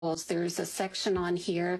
There's a section on here,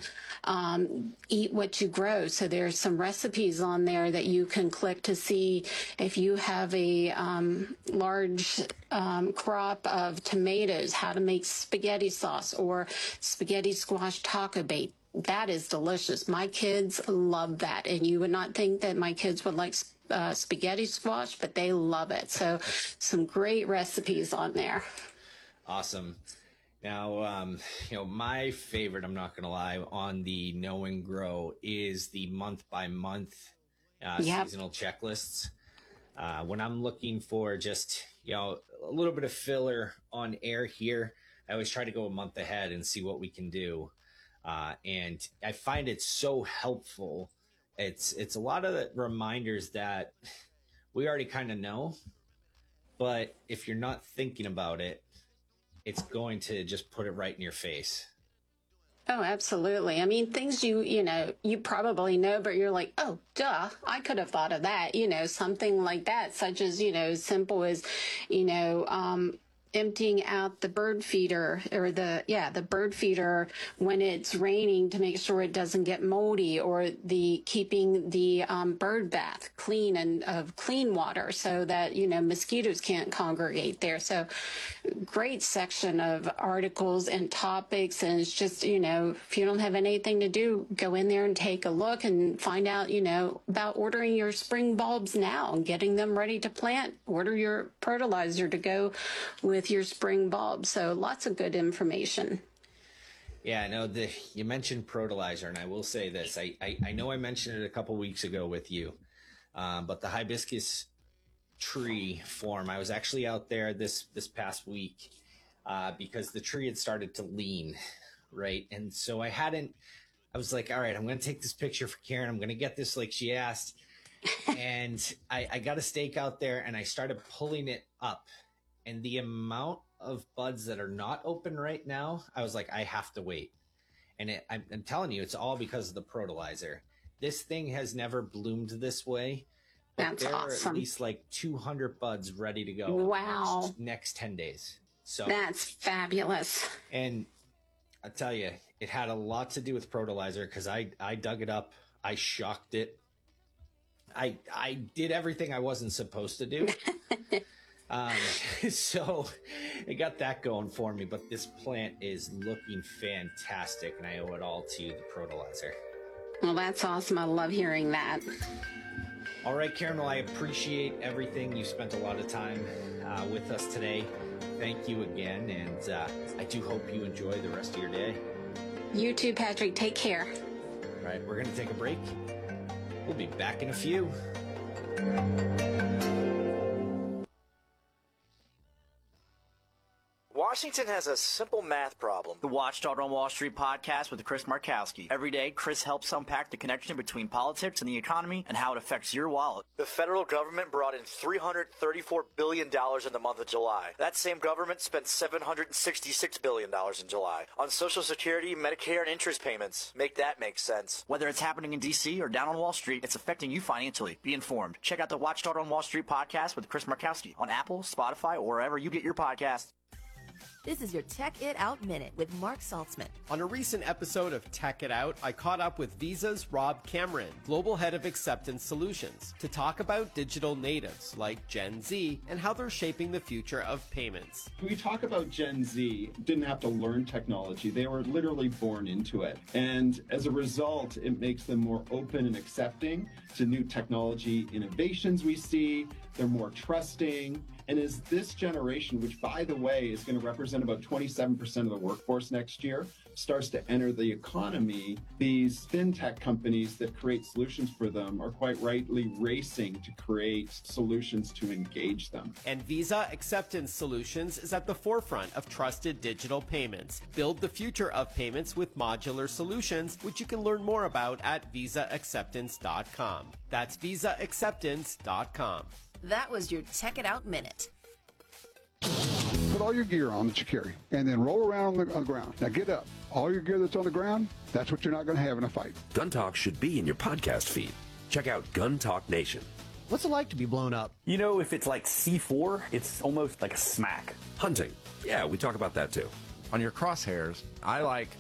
Eat What You Grow. So there's some recipes on there that you can click to see if you have a large crop of tomatoes, how to make spaghetti sauce or spaghetti squash taco bake. That is delicious. My kids love that. And you would not think that my kids would like spaghetti squash, but they love it. So some great recipes on there. Awesome. Now, my favorite, I'm not going to lie, on the Know and Grow is the month-by-month seasonal checklists. When I'm looking for just, a little bit of filler on air here, I always try to go a month ahead and see what we can do. And I find it so helpful. It's a lot of the reminders that we already kind of know, but if you're not thinking about it, it's going to just put it right in your face. Oh, absolutely. I mean, things you probably know, but you're like, oh, duh, I could have thought of that, something like that, such as, simple as, emptying out the bird feeder or the bird feeder when it's raining to make sure it doesn't get moldy, or the keeping the bird bath clean and of clean water so that mosquitoes can't congregate there. So great section of articles and topics, and it's just if you don't have anything to do, go in there and take a look and find out about ordering your spring bulbs now and getting them ready to plant. Order your fertilizer to go with your spring bulbs. So lots of good information. Yeah, no, you mentioned fertilizer, and I will say this. I know I mentioned it a couple weeks ago with you, but the hibiscus tree form, I was actually out there this past week because the tree had started to lean, right? And so I was like, all right, I'm going to take this picture for Karen. I'm going to get this like she asked. And I got a stake out there and I started pulling it up. And the amount of buds that are not open right now, I was like, I have to wait. And I'm telling you, it's all because of the fertilizer. This thing has never bloomed this way. That's there awesome. Are at least like 200 buds ready to go. Wow. Next 10 days. So that's fabulous. And I tell you, it had a lot to do with fertilizer because I dug it up. I shocked it. I did everything I wasn't supposed to do. So it got that going for me, but this plant is looking fantastic, and I owe it all to the fertilizer. Well, that's awesome. I love hearing that. All right, Karen, well, I appreciate everything. You spent a lot of time with us today. Thank you again, and I do hope you enjoy the rest of your day. You too, Patrick. Take care. All right, we're going to take a break. We'll be back in a few. Washington has a simple math problem. The Watchdog on Wall Street podcast with Chris Markowski. Every day, Chris helps unpack the connection between politics and the economy and how it affects your wallet. The federal government brought in $334 billion in the month of July. That same government spent $766 billion in July on Social Security, Medicare, and interest payments. Make that make sense. Whether it's happening in D.C. or down on Wall Street, it's affecting you financially. Be informed. Check out the Watchdog on Wall Street podcast with Chris Markowski on Apple, Spotify, or wherever you get your podcasts. This is your Tech It Out Minute with Mark Saltzman. On a recent episode of Tech It Out, I caught up with Visa's Rob Cameron, Global Head of Acceptance Solutions, to talk about digital natives like Gen Z and how they're shaping the future of payments. We talk about Gen Z, didn't have to learn technology. They were literally born into it. And as a result, it makes them more open and accepting to new technology innovations we see. They're more trusting. And as this generation, which, by the way, is going to represent about 27% of the workforce next year, starts to enter the economy, these fintech companies that create solutions for them are quite rightly racing to create solutions to engage them. And Visa Acceptance Solutions is at the forefront of trusted digital payments. Build the future of payments with modular solutions, which you can learn more about at visaacceptance.com. That's visaacceptance.com. That was your Tech It Out Minute. Put all your gear on that you carry, and then roll around on the ground. Now get up. All your gear that's on the ground, that's what you're not going to have in a fight. Gun Talk should be in your podcast feed. Check out Gun Talk Nation. What's it like to be blown up? You know, if it's like C4, it's almost like a smack. Hunting. Yeah, we talk about that too. on your crosshairs. I like